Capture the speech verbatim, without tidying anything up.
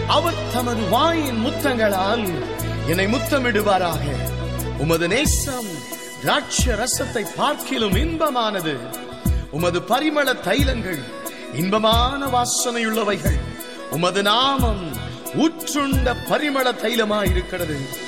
அவர் தமது வாயின் முத்தங்களால் என்னை முத்தமிடுவாராக. உமது நேசம் திராட்ச ரசத்தை பார்க்கிலும் இன்பமானது. உமது பரிமள தைலங்கள் இன்பமான வாசனையுள்ளவைகள். உமது நாமம் ஊற்றுண்ட பரிமள தைலமாயிருக்கிறது.